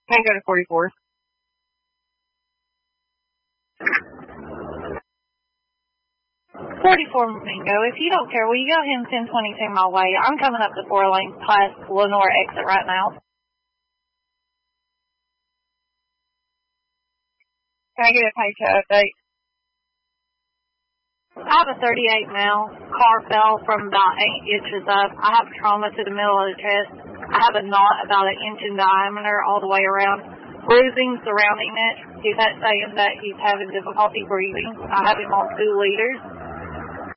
Can I go to 44? Mingo, if you don't care, will you go ahead and send 22 my way? I'm coming up the 4 lanes past Lenore exit right now. Can I get a Tyco update? I have a 38 now. Car fell from about 8 inches up. I have trauma to the middle of the chest. I have a knot about 1 inch in diameter all the way around. Bruising surrounding it. He's saying that he's having difficulty breathing. I have him on 2 liters.